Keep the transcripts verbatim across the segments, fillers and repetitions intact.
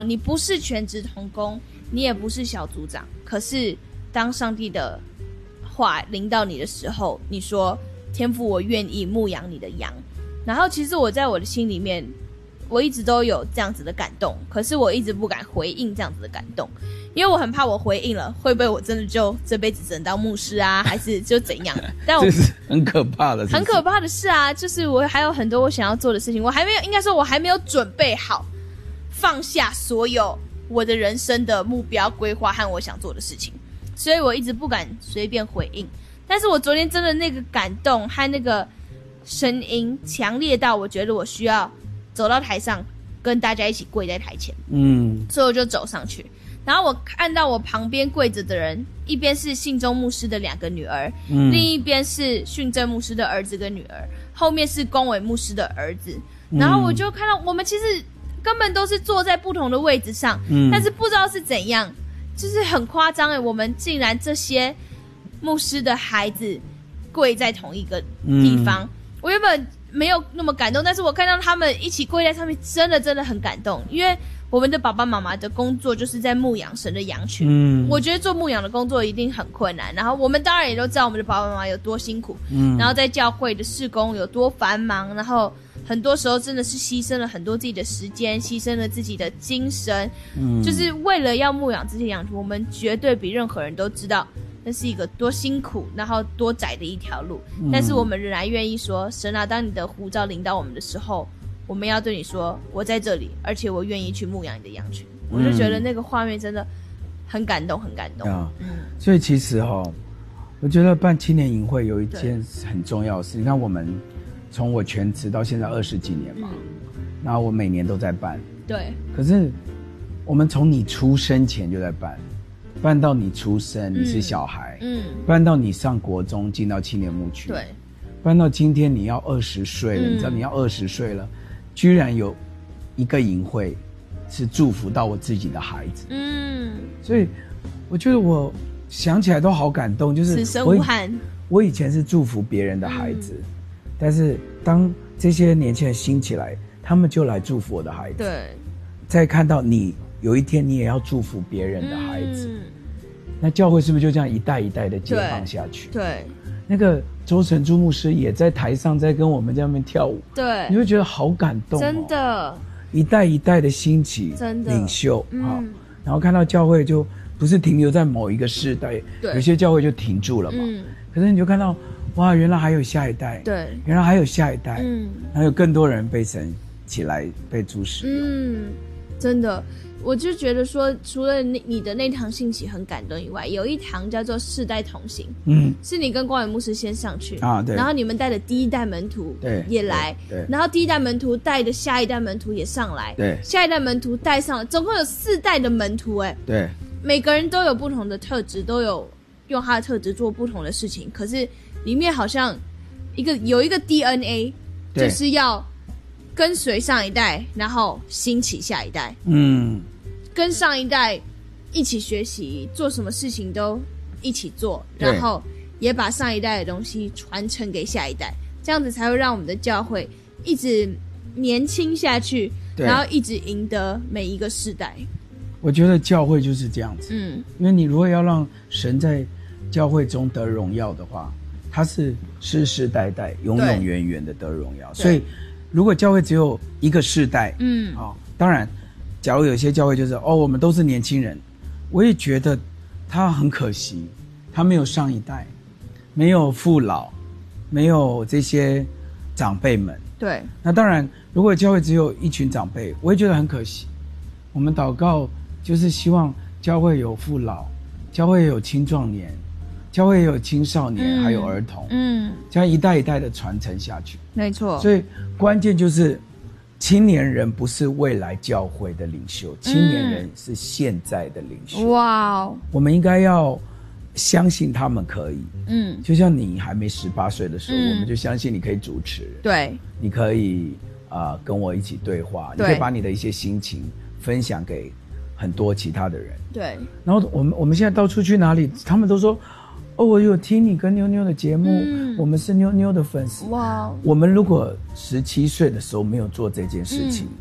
你不是全职同工，你也不是小组长，可是当上帝的话临到你的时候，你说天父，我愿意牧养你的羊。然后其实我在我的心里面，我一直都有这样子的感动，可是我一直不敢回应这样子的感动，因为我很怕我回应了，会不会我真的就这辈子只能当牧师啊，还是就怎样？但我这是很可怕的， 很可怕的事啊！就是我还有很多我想要做的事情，我还没有，应该说我还没有准备好放下所有我的人生的目标规划和我想做的事情，所以我一直不敢随便回应。但是我昨天真的那个感动和那个声音强烈到，我觉得我需要走到台上跟大家一起跪在台前，嗯，所以我就走上去。然后我看到我旁边跪着的人，一边是信中牧师的两个女儿，嗯，另一边是训正牧师的儿子跟女儿，后面是公伟牧师的儿子。然后我就看到我们其实根本都是坐在不同的位置上，嗯，但是不知道是怎样，就是很夸张诶，我们竟然这些牧师的孩子跪在同一个地方，嗯，我原本没有那么感动，但是我看到他们一起跪在上面，真的真的很感动。因为我们的爸爸妈妈的工作就是在牧养神的羊群，嗯，我觉得做牧养的工作一定很困难，然后我们当然也都知道我们的爸爸妈妈有多辛苦，嗯，然后在教会的事工有多繁忙，然后很多时候真的是牺牲了很多自己的时间，牺牲了自己的精神，嗯，就是为了要牧养这些羊群，我们绝对比任何人都知道那是一个多辛苦然后多窄的一条路，嗯，但是我们仍然愿意说，神啊，当你的呼召领导我们的时候，我们要对你说，我在这里，而且我愿意去牧养你的羊群，嗯，我就觉得那个画面真的很感动很感动， 嗯，所以其实哦，我觉得办青年营会有一件很重要的事，你看我们从我全职到现在二十几年嘛，嗯，然后我每年都在办， 对， 可是我们从你出生前就在办，办到你出生，你是小孩，嗯，办到你上国中进到青年牧区， 对， 办到今天你要二十岁了，嗯，你知道你要二十岁了，居然有一个营会是祝福到我自己的孩子，嗯，所以我觉得我想起来都好感动，就是此生无憾。 我以前是祝福别人的孩子，嗯，但是当这些年轻人兴起来，他们就来祝福我的孩子， 对， 再看到你有一天你也要祝福别人的孩子，嗯，那教会是不是就这样一代一代的接棒下去？ 对，对， 那个周成珠牧师也在台上在跟我们在那边跳舞， 对， 你会觉得好感动，哦， 真的， 一代一代的兴起， 真的领袖， 嗯， 好，然后看到教会就不是停留在某一个世代， 对， 有些教会就停住了嘛，嗯，可是你就看到哇，原来还有下一代， 对， 原来还有下一代， 嗯， 还有更多人被神起来被主使用， 嗯，真的。我就觉得说，除了你你的那堂信息很感动以外，有一堂叫做世代同行，嗯，是你跟光远牧师先上去啊，对，然后你们带的第一代门徒对也来，对，对，然后第一代门徒带的下一代门徒也上来，对，下一代门徒带上了，总共有四代的门徒，哎，对，每个人都有不同的特质，都有用他的特质做不同的事情，可是里面好像一个有一个 D N A， 就是要跟随上一代，然后兴起下一代，嗯。跟上一代一起学习，做什么事情都一起做，然后也把上一代的东西传承给下一代，这样子才会让我们的教会一直年轻下去，然后一直赢得每一个世代。 我觉得教会就是这样子，嗯，因为你如果要让神在教会中得荣耀的话，他是世世代代永永远远的得荣耀，所以如果教会只有一个世代，嗯，好，当然假如有些教会就是哦，我们都是年轻人，我也觉得他很可惜，他没有上一代，没有父老，没有这些长辈们。 对， 那当然，如果教会只有一群长辈，我也觉得很可惜。我们祷告就是希望教会有父老，教会有青壮年，教会有青少年，嗯，还有儿童，嗯，这样一代一代的传承下去。 没错。 所以关键就是。青年人不是未来教会的领袖，青年人是现在的领袖。哇哦！我们应该要相信他们可以。嗯，就像你还没十八岁的时候，嗯，我们就相信你可以主持。 对， 你可以啊，呃，跟我一起对话，你可以把你的一些心情分享给很多其他的人。对。然后我们我们现在到处去哪里，他们都说。哦，我有听你跟妞妞的节目，嗯，我们是妞妞的粉丝。哇！我们如果十七岁的时候没有做这件事情，嗯，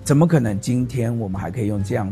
怎么可能今天我们还可以用这样